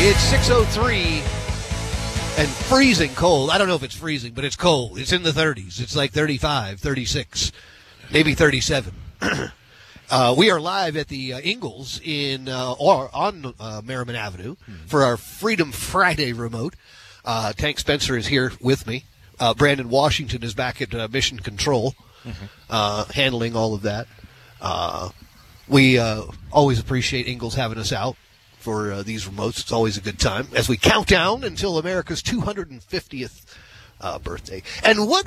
It's 6:03 and freezing cold. I don't know if it's freezing, but it's cold. It's in the 30s. It's like 35, 36, maybe 37. We are live at the Ingalls on Merriman Avenue for our Freedom Friday remote. Tank Spencer is here with me. Brandon Washington is back at Mission Control, handling all of that. We always appreciate Ingalls having us out for these remotes. It's always a good time as we count down until America's 250th birthday. And what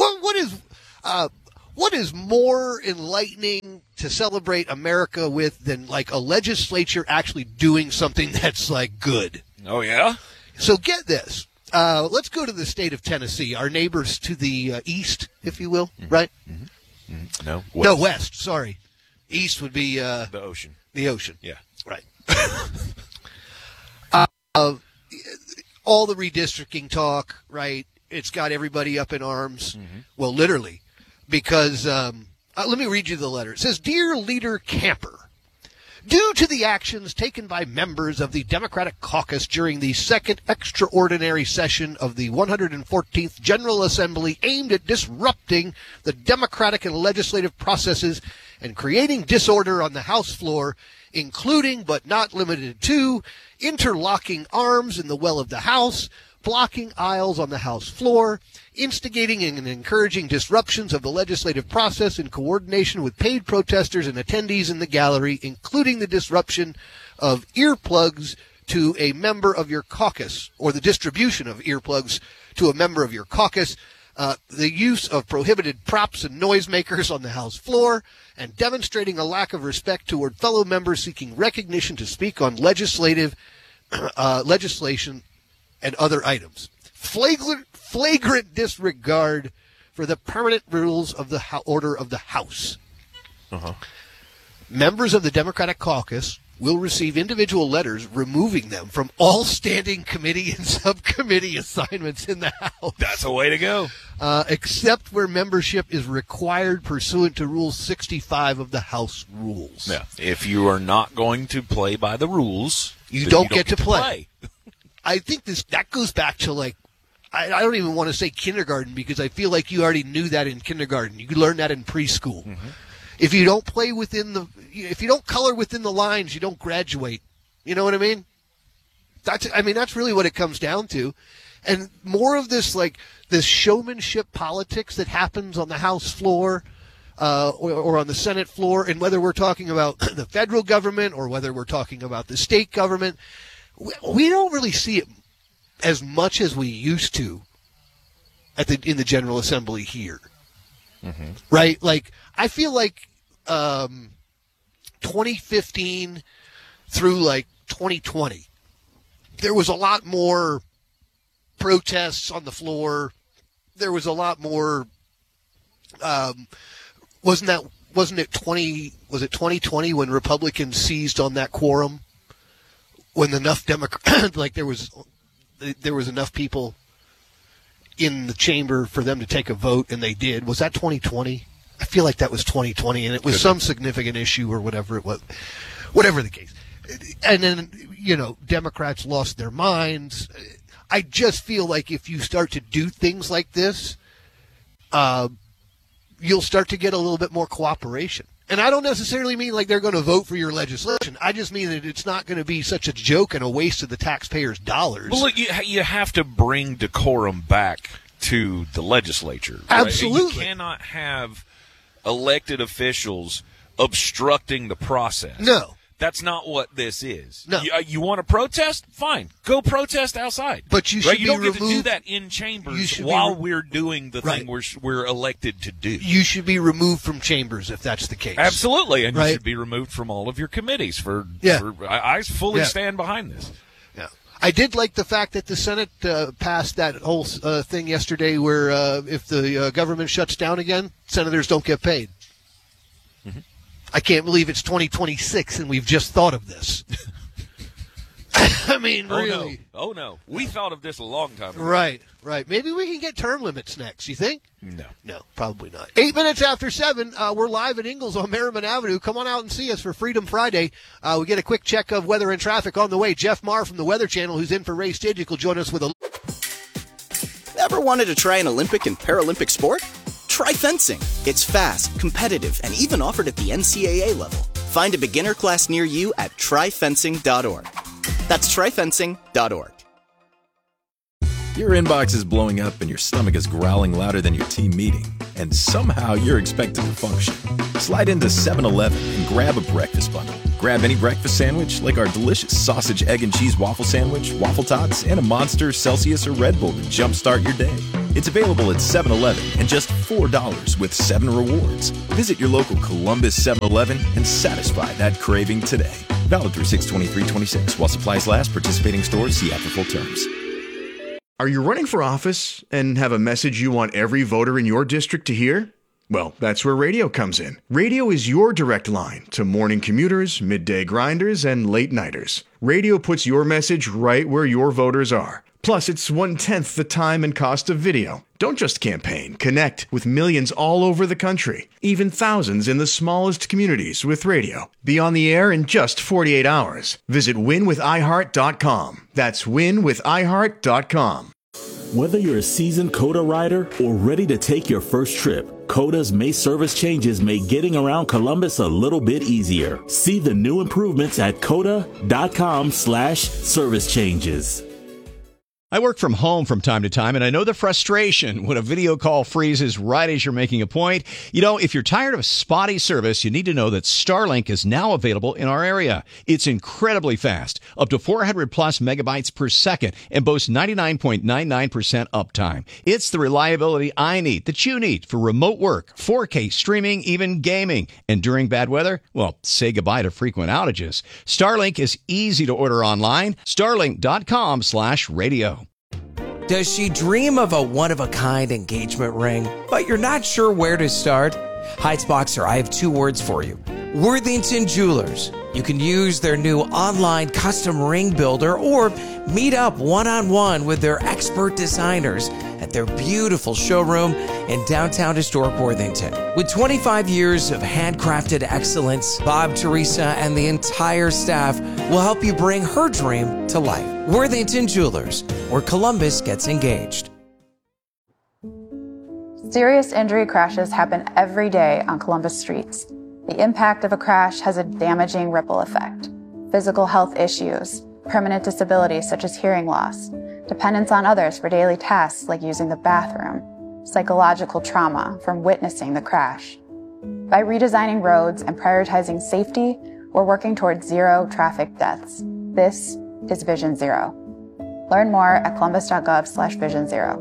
is more enlightening to celebrate America with than like a legislature actually doing something that's like good? Oh yeah. So get this. Let's go to the state of Tennessee, our neighbors to the east, if you will, right? No, west. No, west. Sorry, east would be the ocean. The ocean. Yeah. Right. All the redistricting talk, right? It's got everybody up in arms. Well, literally, because let me read you the letter. It says, "Dear Leader Camper, due to the actions taken by members of the Democratic caucus during the second extraordinary session of the 114th General Assembly aimed at disrupting the democratic and legislative processes and creating disorder on the House floor, including but not limited to interlocking arms in the well of the House, blocking aisles on the House floor, instigating and encouraging disruptions of the legislative process in coordination with paid protesters and attendees in the gallery, including the disruption of earplugs to a member of your caucus, or the distribution of earplugs to a member of your caucus, the use of prohibited props and noisemakers on the House floor, and demonstrating a lack of respect toward fellow members seeking recognition to speak on legislation and other items. Flagrant disregard for the permanent rules of the order of the House. Members of the Democratic caucus will receive individual letters removing them from all standing committee and subcommittee assignments in the House. That's a way to go. Except where membership is required pursuant to Rule 65 of the House rules. Yeah. If you are not going to play by the rules, you don't get to play. I think that goes back to like, I don't even want to say kindergarten, because I feel like you already knew that in kindergarten. You learned that in preschool. If you don't play if you don't color within the lines, you don't graduate. You know what I mean? That's really what it comes down to. And more of this, like, this showmanship politics that happens on the House floor, or on the Senate floor, and whether we're talking about the federal government or whether we're talking about the state government, we don't really see it as much as we used to in the General Assembly here. Right? Like, I feel like 2015 through like 2020, there was a lot more protests on the floor. There was a lot more. Wasn't it 2020 when Republicans seized on that quorum? When enough like there was enough people in the chamber for them to take a vote, and they did. Was that 2020? I feel like that was 2020, and it was some significant issue or whatever it was. Whatever the case. And then, Democrats lost their minds. I just feel like if you start to do things like this, you'll start to get a little bit more cooperation. And I don't necessarily mean like they're going to vote for your legislation. I just mean that it's not going to be such a joke and a waste of the taxpayers' dollars. Well, look, you have to bring decorum back to the legislature. Right? Absolutely. You cannot have elected officials obstructing the process. No. That's not what this is. No. You want to protest? Fine. Go protest outside. But you should you don't get to do that in chambers while we're doing the thing we're elected to do. You should be removed from chambers if that's the case. Absolutely. And you should be removed from all of your committees I fully stand behind this. Yeah. I did like the fact that the Senate passed that whole thing yesterday where if the government shuts down again, senators don't get paid. I can't believe it's 2026 and we've just thought of this. I mean, really. Oh, no. We thought of this a long time ago. Right. Maybe we can get term limits next, you think? No, probably not. 8 minutes after 7, we're live at Ingalls on Merriman Avenue. Come on out and see us for Freedom Friday. We get a quick check of weather and traffic on the way. Jeff Marr from the Weather Channel, who's in for Ray Stidgick, will join us with a... Ever wanted to try an Olympic and Paralympic sport? Try fencing. It's fast, competitive, and even offered at the NCAA level. Find a beginner class near you at tryfencing.org. That's tryfencing.org. Your inbox is blowing up and your stomach is growling louder than your team meeting, and somehow you're expected to function. Slide into 7-Eleven and grab a breakfast bundle. Grab any breakfast sandwich like our delicious sausage, egg, and cheese waffle sandwich, waffle tots, and a Monster, Celsius, or Red Bull to jumpstart your day. It's available at 7-Eleven and just $4 with 7 rewards. Visit your local Columbus 7-Eleven and satisfy that craving today. Valid through 6/23/26 while supplies last. Participating stores see after full terms. Are you running for office and have a message you want every voter in your district to hear? Well, that's where radio comes in. Radio is your direct line to morning commuters, midday grinders, and late nighters. Radio puts your message right where your voters are. Plus, it's 1/10 the time and cost of video. Don't just campaign. Connect with millions all over the country, even thousands in the smallest communities with radio. Be on the air in just 48 hours. Visit winwithiheart.com. That's winwithiheart.com. Whether you're a seasoned COTA rider or ready to take your first trip, COTA's May service changes make getting around Columbus a little bit easier. See the new improvements at COTA.com/service changes. I work from home from time to time, and I know the frustration when a video call freezes right as you're making a point. You know, if you're tired of spotty service, you need to know that Starlink is now available in our area. It's incredibly fast, up to 400 plus megabytes per second, and boasts 99.99% uptime. It's the reliability I need, that you need, for remote work, 4K streaming, even gaming. And during bad weather, well, say goodbye to frequent outages. Starlink is easy to order online. Starlink.com/radio. Does she dream of a one-of-a-kind engagement ring, but you're not sure where to start? Heights Boxer, I have 2 words for you. Worthington Jewelers. You can use their new online custom ring builder or meet up one-on-one with their expert designers at their beautiful showroom in downtown historic Worthington. With 25 years of handcrafted excellence, Bob, Teresa, and the entire staff will help you bring her dream to life. Worthington Jewelers, where Columbus gets engaged. Serious injury crashes happen every day on Columbus streets. The impact of a crash has a damaging ripple effect. Physical health issues, permanent disabilities such as hearing loss, dependence on others for daily tasks like using the bathroom, psychological trauma from witnessing the crash. By redesigning roads and prioritizing safety, we're working towards 0 traffic deaths. This is Vision Zero. Learn more at columbus.gov/Vision Zero.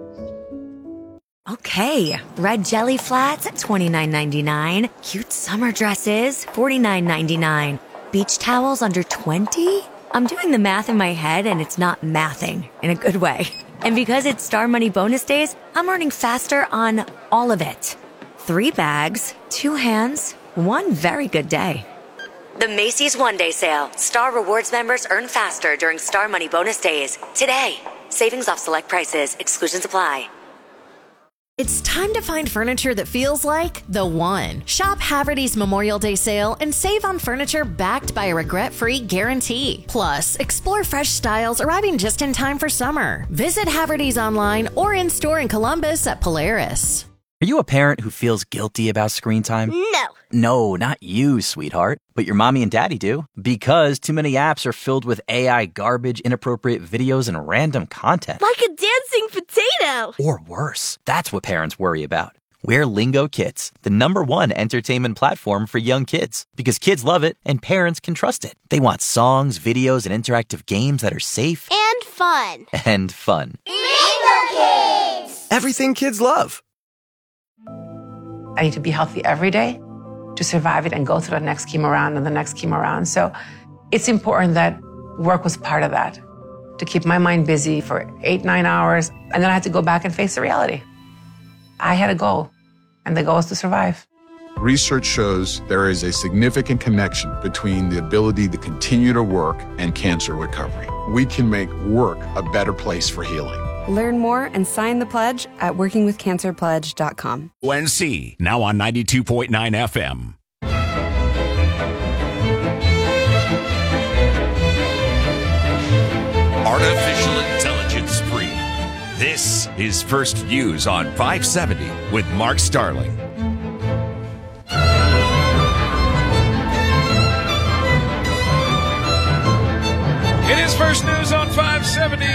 Okay, red jelly flats at $29.99. Cute summer dresses, $49.99. Beach towels under $20? I'm doing the math in my head and it's not mathing in a good way. And because it's Star Money bonus days, I'm earning faster on all of it. 3 bags, 2 hands, 1 very good day. The Macy's One-Day Sale. Star Rewards members earn faster during Star Money bonus days. Today. Savings off select prices. Exclusions apply. It's time to find furniture that feels like the one. Shop Haverty's Memorial Day sale and save on furniture backed by a regret-free guarantee. Plus, explore fresh styles arriving just in time for summer. Visit Haverty's online or in-store in Columbus at Polaris. Are you a parent who feels guilty about screen time? No. No, not you, sweetheart. But your mommy and daddy do. Because too many apps are filled with AI garbage, inappropriate videos, and random content. Like a dancing potato. Or worse. That's what parents worry about. We're Lingo Kids, the #1 entertainment platform for young kids. Because kids love it and parents can trust it. They want songs, videos, and interactive games that are safe. And fun. And fun. Lingo Kids! Everything kids love. I need to be healthy every day to survive it and go through the next chemo round and the next chemo round. So it's important that work was part of that, to keep my mind busy for 8-9 hours. And then I had to go back and face the reality. I had a goal, and the goal is to survive. research shows there is a significant connection between the ability to continue to work and cancer recovery. We can make work a better place for healing. Learn more and sign the pledge at workingwithcancerpledge.com. ONC, now on 92.9 FM. Artificial intelligence free. This is First Views on 570 with Mark Starling. It is First News on 570.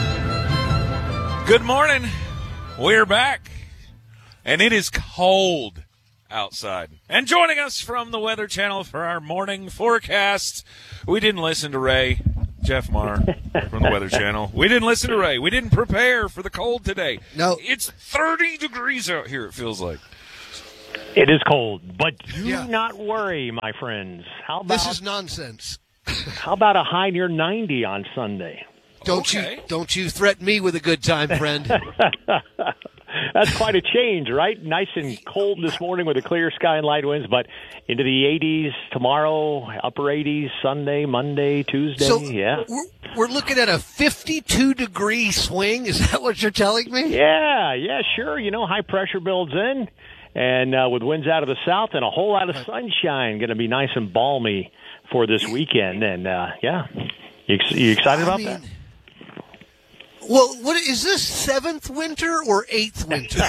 Good morning. We're back. And it is cold outside. And joining us from the Weather Channel for our morning forecast, we didn't listen to Ray. Jeff Marr from the Weather Channel. We didn't listen to Ray. We didn't prepare for the cold today. No. It's 30 degrees out here, it feels like. It is cold, but do not worry, my friends. How about This is nonsense. How about a high near 90 on Sunday? Don't you threaten me with a good time, friend. That's quite a change, right? Nice and cold this morning with a clear sky and light winds, but into the 80s tomorrow, upper 80s Sunday, Monday, Tuesday. So yeah. We're looking at a 52-degree swing. Is that what you're telling me? Yeah, sure. You know, high pressure builds in, and with winds out of the south and a whole lot of sunshine, going to be nice and balmy for this weekend. And, you excited about that? Well, what is this, 7th winter or 8th winter?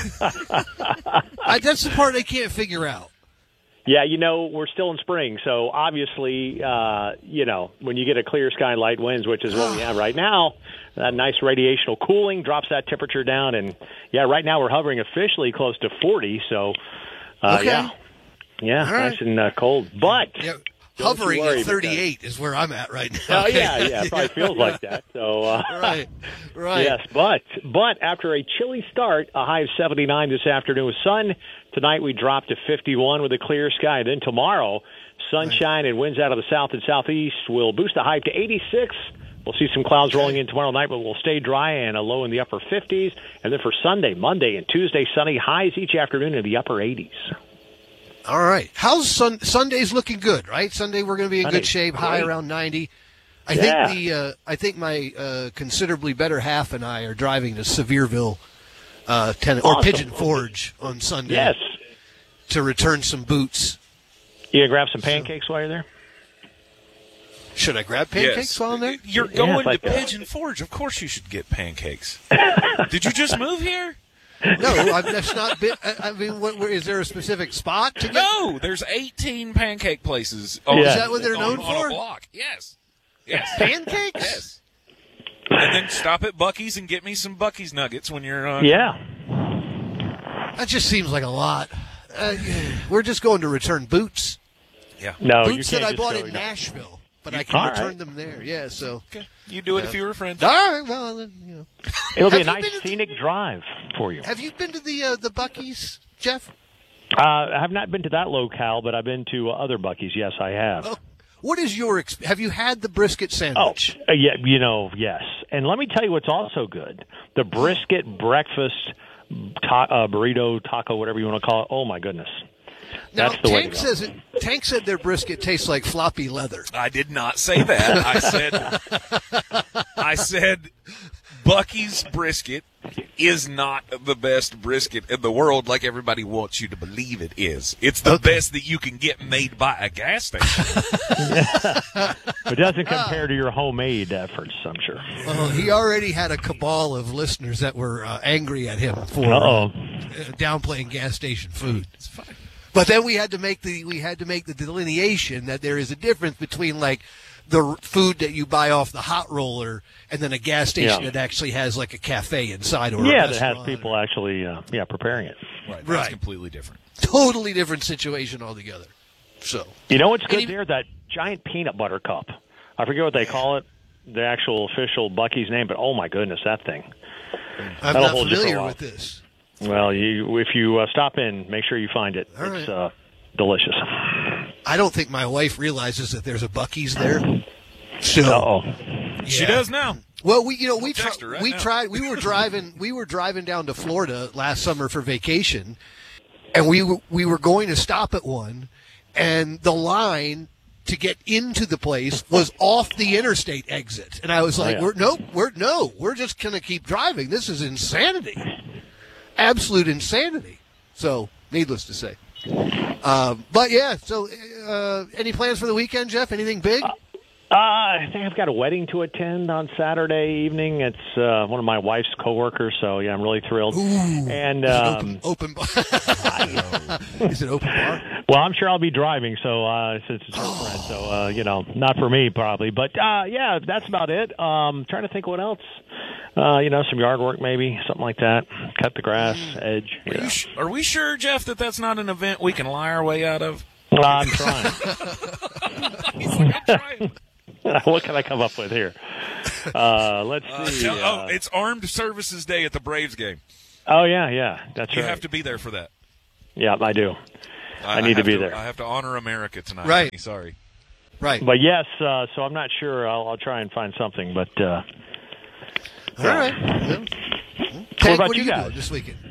That's the part I can't figure out. Yeah, you know, we're still in spring, so obviously, you know, when you get a clear sky and light winds, which is what we have right now, that nice radiational cooling drops that temperature down, and, yeah, right now we're hovering officially close to 40, so, okay. Yeah, nice and cold, but... Yeah. Hovering at 38 is where I'm at right now. Oh, yeah, it probably feels like that. So, right. Yes, but after a chilly start, a high of 79 this afternoon with sun. Tonight we drop to 51 with a clear sky. Then tomorrow, sunshine and winds out of the south and southeast will boost the high to 86. We'll see some clouds rolling in tomorrow night, but we'll stay dry and a low in the upper 50s. And then for Sunday, Monday, and Tuesday, sunny highs each afternoon in the upper 80s. All right. How's Sunday's looking good, right? Sunday we're going to be in good shape, high around 90. I think my considerably better half and I are driving to Sevierville or Pigeon Forge on Sunday. Yes. To return some boots. You gonna grab some pancakes while you're there? Should I grab pancakes while I'm there? You're going to Pigeon Forge. Of course you should get pancakes. Did you just move here? No, that's not been. I mean, is there a specific spot to get? No, there's 18 pancake places. Oh, is that what they're known on for? A block. Yes. Pancakes? Yes. And then stop at Buc-ee's and get me some Buc-ee's nuggets when you're. Yeah. That just seems like a lot. We're just going to return boots. Yeah. No, boots that I bought in Nashville, but I can return them there. Yeah, so. Okay. You do it if you were a friend. All right, well, you know. It'll be a nice scenic drive for you. Have you been to the Buc-ee's, Jeff? I have not been to that locale, but I've been to other Buc-ee's. Yes, I have. Oh, what is your have you had the brisket sandwich? Oh, yeah, you know, yes. And let me tell you what's also good. The brisket breakfast burrito, taco, whatever you want to call it. Oh, my goodness. Now, That's the way to go. Tank said their brisket tastes like floppy leather. I did not say that. I said Buc-ee's brisket is not the best brisket in the world like everybody wants you to believe it is. It's the best that you can get made by a gas station. It doesn't compare to your homemade efforts, I'm sure. Well, he already had a cabal of listeners that were angry at him for downplaying gas station food. It's fine. But then we had to make the delineation that there is a difference between like the food that you buy off the hot roller and then a gas station that actually has like a cafe inside or a that restaurant. has people actually preparing it. Right, that's completely different. Totally different situation altogether. So you know what's good there? That giant peanut butter cup. I forget what they call it, the actual official Buc-ee's name, but oh my goodness, that thing. I'm not familiar with this. Well, if you stop in, make sure you find it. All it's right. Delicious. I don't think my wife realizes that there's a Buc-ee's there. So, she does now. Well, we were driving down to Florida last summer for vacation, And we were going to stop at one, and the line to get into the place was off the interstate exit. And I was like, we're just going to keep driving. This is insanity. Absolute insanity. So, needless to say. But yeah, so any plans for the weekend, Jeff? Anything big? I think I've got a wedding to attend on Saturday evening. It's one of my wife's coworkers, so yeah, I'm really thrilled. Ooh, and open bar. Is it open bar? Well, I'm sure I'll be driving, so since it's her friend, so not for me probably. But yeah, that's about it. Trying to think what else. Some yard work maybe, something like that. Cut the grass, edge. Are we sure, Jeff, that that's not an event we can lie our way out of? I'm trying. What can I come up with here? Let's see. It's Armed Services Day at the Braves game. Oh, yeah, that's right. You have to be there for that. Yeah, I do. I need to be there. I have to honor America tonight. Right. Sorry. Right. But yes, so I'm not sure. I'll try and find something. But all right. What about you guys doing this weekend?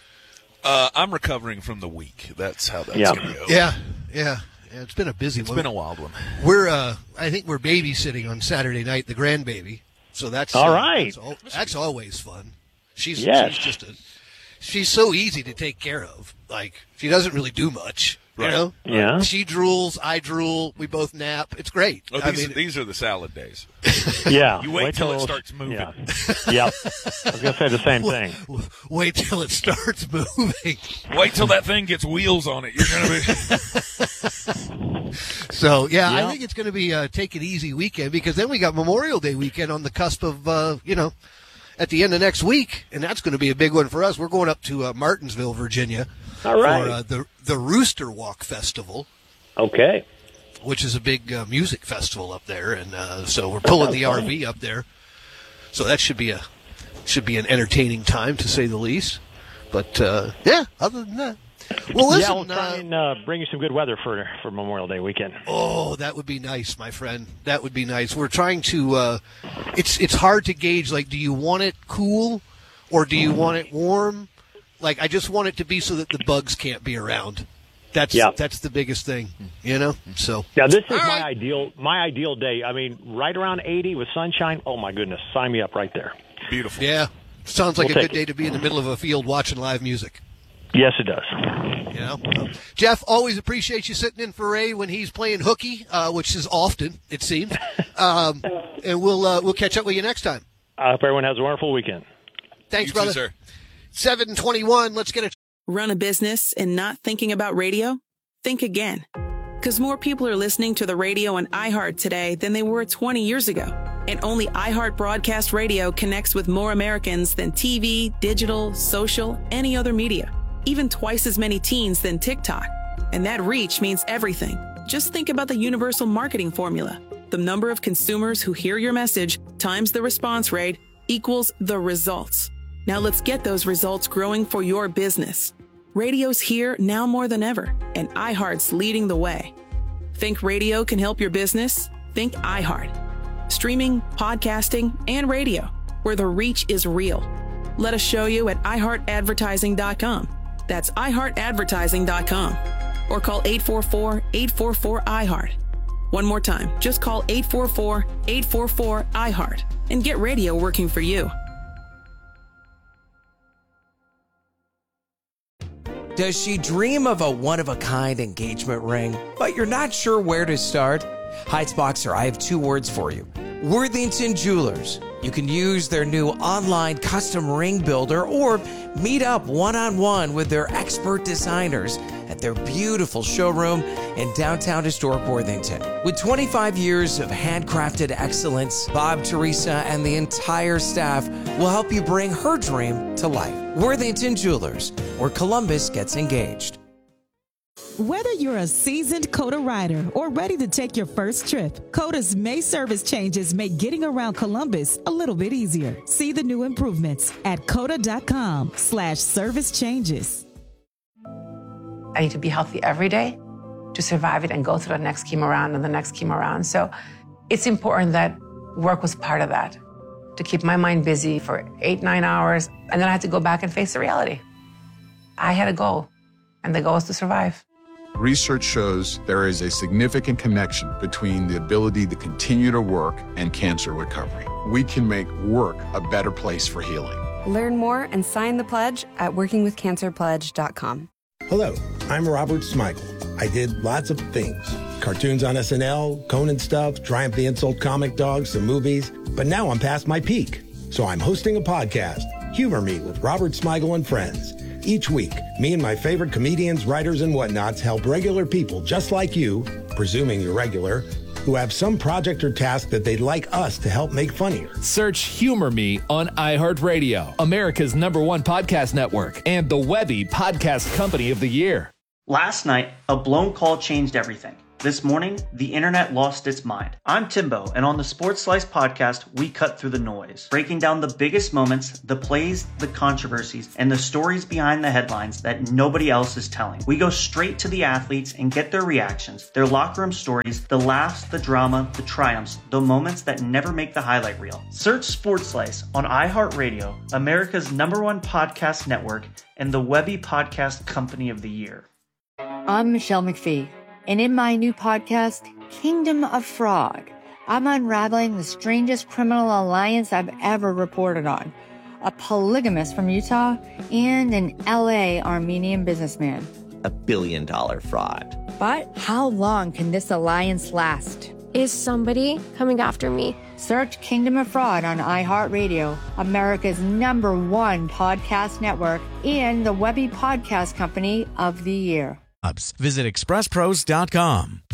I'm recovering from the week. That's how that's going to go. Yeah. It's been a busy one. It's been a wild one. I think we're babysitting on Saturday night, the grandbaby. So that's all right. That's always fun. She's so easy to take care of. Like, she doesn't really do much. Right. You know? Yeah. She drools, I drool, we both nap. It's great. These are the salad days. Yeah. You wait till it starts moving. Yeah. Yep. I was going to say the same thing. Wait till it starts moving. Wait till that thing gets wheels on it. You're going to be. So, yeah, I think it's going to be a take it easy weekend, because then we got Memorial Day weekend on the cusp of, at the end of next week, and that's going to be a big one for us. We're going up to Martinsville, Virginia. All right. For the Rooster Walk Festival. Okay. Which is a big music festival up there, and so we're pulling the RV up there. So that should be an entertaining time, to say the least. But yeah, other than that, well, listen. Yeah, we'll try and bring you some good weather for Memorial Day weekend. Oh, that would be nice, my friend. That would be nice. We're trying to. It's hard to gauge. Like, do you want it cool, or do you want it warm? Like, I just want it to be so that the bugs can't be around. That's the biggest thing, So yeah, this is my ideal day. I mean, right around 80 with sunshine. Oh my goodness, sign me up right there. Beautiful. Yeah, sounds like a good day to be in the middle of a field watching live music. Yes, it does. Jeff, always appreciate you sitting in for Ray when he's playing hooky, which is often, it seems. And we'll catch up with you next time. I hope everyone has a wonderful weekend. Thanks, you brother. too, sir. 7:21. Let's get it. Run a business and not thinking about radio? Think again. Because more people are listening to the radio on iHeart today than they were 20 years ago. And only iHeart Broadcast Radio connects with more Americans than TV, digital, social, any other media. Even twice as many teens than TikTok. And that reach means everything. Just think about the universal marketing formula. The number of consumers who hear your message times the response rate equals the results. Now let's get those results growing for your business. Radio's here now more than ever, and iHeart's leading the way. Think radio can help your business? Think iHeart. Streaming, podcasting, and radio, where the reach is real. Let us show you at iHeartAdvertising.com. That's iHeartAdvertising.com. Or call 844-844-iHeart. One more time, just call 844-844-iHeart and get radio working for you. Does she dream of a one-of-a-kind engagement ring, but you're not sure where to start? Heightsboxer, I have two words for you. Worthington Jewelers. You can use their new online custom ring builder or meet up one-on-one with their expert designers at their beautiful showroom in downtown historic Worthington. With 25 years of handcrafted excellence, Bob, Teresa, and the entire staff will help you bring her dream to life. Worthington Jewelers, where Columbus gets engaged. Whether you're a seasoned COTA rider or ready to take your first trip, COTA's May service changes make getting around Columbus a little bit easier. See the new improvements at COTA.com/service changes. I need to be healthy every day to survive it and go through the next chemo round and the next chemo round. So it's important that work was part of that, to keep my mind busy for 8-9 hours. And then I had to go back and face the reality. I had a goal. And the goal is to survive. Research shows there is a significant connection between the ability to continue to work and cancer recovery. We can make work a better place for healing. Learn more and sign the pledge at workingwithcancerpledge.com. Hello, I'm Robert Smigel. I did lots of things. Cartoons on SNL, Conan stuff, Triumph the Insult comic dogs, some movies. But now I'm past my peak. So I'm hosting a podcast, Humor Me with Robert Smigel and Friends. Each week, me and my favorite comedians, writers, and whatnots help regular people just like you, presuming you're regular, who have some project or task that they'd like us to help make funnier. Search Humor Me on iHeartRadio, America's #1 podcast network, and the Webby Podcast Company of the Year. Last night, a blown call changed everything. This morning, the internet lost its mind. I'm Timbo, and on the Sports Slice podcast, we cut through the noise, breaking down the biggest moments, the plays, the controversies, and the stories behind the headlines that nobody else is telling. We go straight to the athletes and get their reactions, their locker room stories, the laughs, the drama, the triumphs, the moments that never make the highlight reel. Search Sports Slice on iHeartRadio, America's #1 podcast network, and the Webby Podcast Company of the Year. I'm Michelle McPhee. And in my new podcast, Kingdom of Fraud, I'm unraveling the strangest criminal alliance I've ever reported on. A polygamist from Utah and an LA Armenian businessman. $1 billion fraud. But how long can this alliance last? Is somebody coming after me? Search Kingdom of Fraud on iHeartRadio, America's #1 podcast network, and the Webby Podcast Company of the Year. Visit expresspros.com.